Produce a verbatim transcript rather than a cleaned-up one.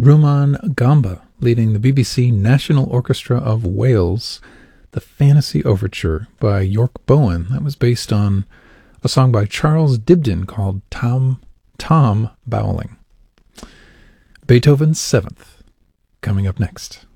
Rumaan Gamba leading the B B C National Orchestra of Wales, the Fantasy Overture by York Bowen. That was based on a song by Charles Dibdin called Tom, Tom Bowling. Beethoven's Seventh, coming up next.